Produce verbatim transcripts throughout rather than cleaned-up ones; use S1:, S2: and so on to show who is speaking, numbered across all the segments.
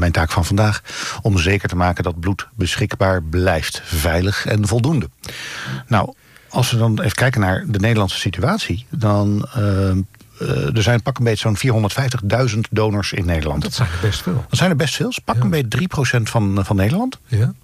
S1: mijn taak van vandaag, om zeker te maken dat bloed beschikbaar blijft, veilig en voldoende. Nou, als we dan even kijken naar de Nederlandse situatie, dan Uh, Uh, er zijn pak een beetje zo'n vierhonderdvijftigduizend donors in Nederland.
S2: Dat zijn er best veel.
S1: Dat zijn er best veel. Pak ja. een beetje drie procent van, van Nederland.
S2: Ja.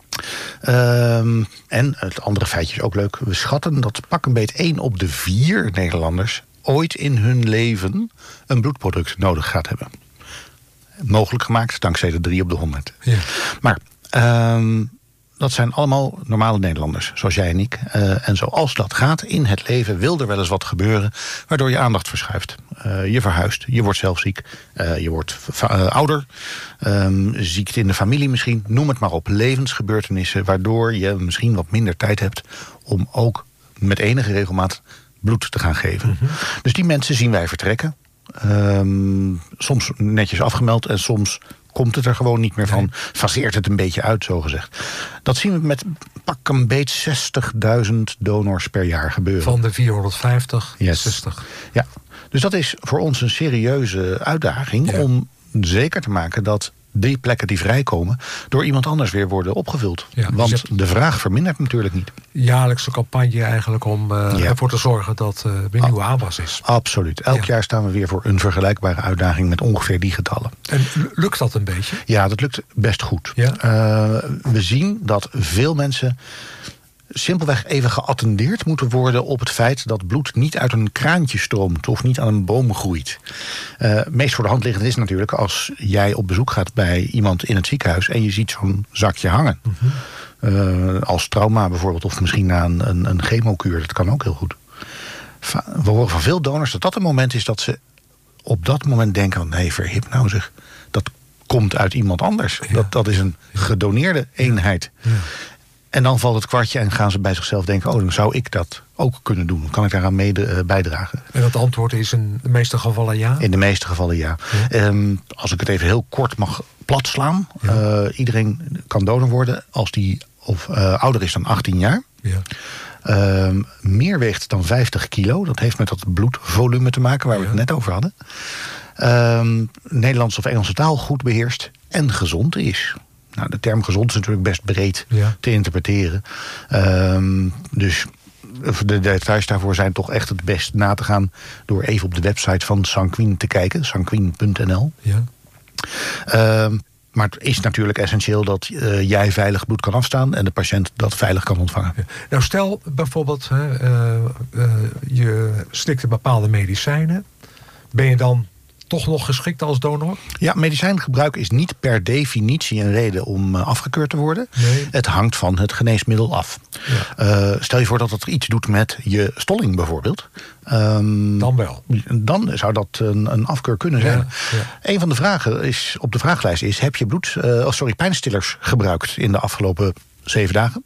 S1: Uh, en het andere feitje is ook leuk. We schatten dat pak een beetje één op de vier Nederlanders ooit in hun leven een bloedproduct nodig gaat hebben. Mogelijk gemaakt dankzij de drie op de honderd.
S2: Ja.
S1: Maar Uh, dat zijn allemaal normale Nederlanders, zoals jij en ik. Uh, en zoals dat gaat in het leven, wil er wel eens wat gebeuren, waardoor je aandacht verschuift. Uh, je verhuist, je wordt zelf ziek, uh, je wordt uh, ouder, um, ziekte in de familie misschien, noem het maar op. Levensgebeurtenissen, waardoor je misschien wat minder tijd hebt om ook met enige regelmaat bloed te gaan geven. Mm-hmm. Dus die mensen zien wij vertrekken. Um, soms netjes afgemeld en soms komt het er gewoon niet meer van. Nee. Faseert het een beetje uit, zogezegd. Dat zien we met pak een beetje zestigduizend donors per jaar gebeuren.
S2: Van de vierhonderdvijftig,
S1: yes.
S2: zestig.
S1: Ja, dus dat is voor ons een serieuze uitdaging, ja, om zeker te maken dat die plekken die vrijkomen door iemand anders weer worden opgevuld. Ja, want dus de vraag vermindert natuurlijk niet.
S2: Jaarlijkse campagne eigenlijk om uh, ja. ervoor te zorgen dat uh, er nieuwe aanwas is.
S1: Absoluut. Elk ja. jaar staan we weer voor een vergelijkbare uitdaging met ongeveer die getallen.
S2: En lukt dat een beetje?
S1: Ja, dat lukt best goed.
S2: Ja?
S1: Uh, we zien dat veel mensen simpelweg even geattendeerd moeten worden op het feit dat bloed niet uit een kraantje stroomt of niet aan een boom groeit. Uh, meest voor de hand liggend is natuurlijk als jij op bezoek gaat bij iemand in het ziekenhuis en je ziet zo'n zakje hangen. Mm-hmm. Uh, als trauma bijvoorbeeld, of misschien na een, een, een chemokuur, dat kan ook heel goed. We horen van veel donors dat dat een moment is dat ze op dat moment denken, nee, verhip nou zeg, dat komt uit iemand anders. Ja. Dat, dat is een gedoneerde eenheid. Ja. Ja. En dan valt het kwartje en gaan ze bij zichzelf denken, oh, dan zou ik dat ook kunnen doen. Kan ik daaraan mede uh, bijdragen?
S2: En dat antwoord is in de meeste gevallen ja?
S1: In de meeste gevallen ja. ja. Um, als ik het even heel kort mag platslaan. Ja. Uh, iedereen kan donor worden als die of, uh, ouder is dan achttien jaar.
S2: Ja.
S1: Uh, meer weegt dan vijftig kilo. Dat heeft met dat bloedvolume te maken waar we ja. het net over hadden. Uh, Nederlands of Engelse taal goed beheerst en gezond is. Nou, de term gezond is natuurlijk best breed ja. te interpreteren. Um, dus de details daarvoor zijn toch echt het best na te gaan door even op de website van Sanquin te kijken, sanquin punt n l.
S2: Ja.
S1: Um, maar het is natuurlijk essentieel dat uh, jij veilig bloed kan afstaan en de patiënt dat veilig kan ontvangen.
S2: Ja. Nou, stel bijvoorbeeld, uh, uh, je slikt bepaalde medicijnen. Ben je dan toch nog geschikt als donor?
S1: Ja, medicijngebruik is niet per definitie een reden om uh, afgekeurd te worden.
S2: Nee.
S1: Het hangt van het geneesmiddel af. Ja. Uh, stel je voor dat het iets doet met je stolling bijvoorbeeld. Um,
S2: dan wel.
S1: Dan zou dat een, een afkeur kunnen zijn. Ja, ja. Een van de vragen is, op de vragenlijst is, heb je bloed, uh, oh, sorry, pijnstillers gebruikt in de afgelopen zeven dagen?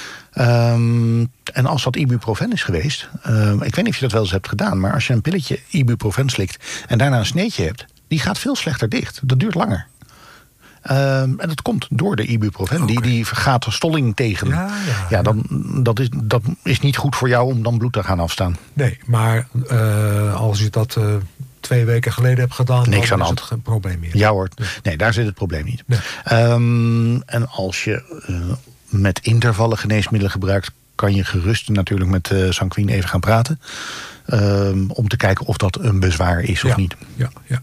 S1: Um, en als dat ibuprofen is geweest, uh, ik weet niet of je dat wel eens hebt gedaan, maar als je een pilletje ibuprofen slikt en daarna een sneetje hebt, die gaat veel slechter dicht. Dat duurt langer. Um, en dat komt door de ibuprofen. Okay. Die, die gaat stolling tegen.
S2: Ja, ja,
S1: ja, dan, dat, is, dat is niet goed voor jou om dan bloed te gaan afstaan.
S2: Nee, maar uh, als je dat uh, twee weken geleden hebt gedaan,
S1: niks
S2: dan
S1: aan
S2: is
S1: hand.
S2: het geen probleem meer.
S1: Ja hoor,
S2: nee,
S1: nee, daar zit het probleem niet.
S2: Nee.
S1: Um, en als je Uh, met intervallen geneesmiddelen gebruikt, kan je gerust natuurlijk met uh, Sanquin even gaan praten. Um, om te kijken of dat een bezwaar is of
S2: ja,
S1: niet.
S2: Ja, ja.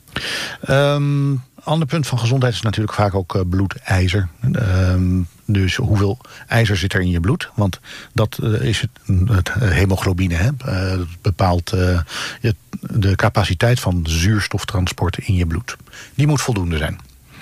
S1: Um, ander punt van gezondheid is natuurlijk vaak ook uh, bloedijzer. Um, dus hoeveel ijzer zit er in je bloed? Want dat uh, is het, het hemoglobine. Hè? Uh, dat bepaalt uh, het, de capaciteit van zuurstoftransport in je bloed. Die moet voldoende zijn.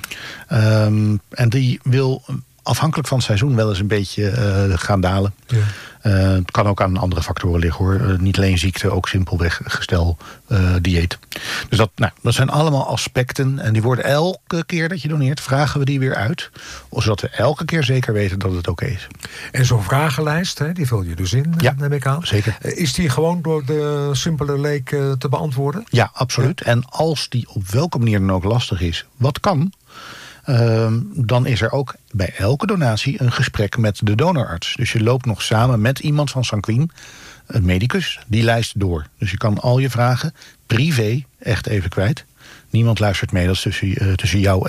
S1: Um, en die wil afhankelijk van het seizoen wel eens een beetje uh, gaan dalen. Ja. Uh, het kan ook aan andere factoren liggen hoor. Uh, niet alleen ziekte, ook simpelweg gestel, uh, dieet. Dus dat, nou, dat zijn allemaal aspecten. En die worden elke keer dat je doneert, vragen we die weer uit. Zodat we elke keer zeker weten dat het oké is.
S2: En zo'n vragenlijst, hè, die vul je dus in,
S1: ja,
S2: neem ik aan.
S1: Zeker.
S2: Is die gewoon door de simpele leek uh, te beantwoorden?
S1: Ja, absoluut. Ja. En als die op welke manier dan ook lastig is, wat kan, Uh, dan is er ook bij elke donatie een gesprek met de donorarts. Dus je loopt nog samen met iemand van Sanquin, een medicus, die lijst door. Dus je kan al je vragen privé echt even kwijt. Niemand luistert mee, dat is tussen, uh, tussen jou